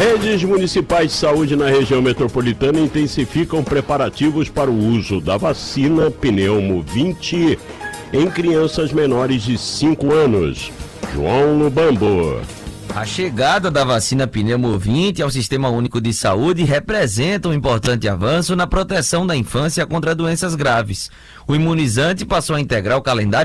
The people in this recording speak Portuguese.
Redes municipais de saúde na região metropolitana intensificam preparativos para o uso da vacina Pneumo 20 em crianças menores de 5 anos. João Lubambo. A chegada da vacina Pneumo 20 ao Sistema Único de Saúde representa um importante avanço na proteção da infância contra doenças graves. O imunizante passou a integrar o calendário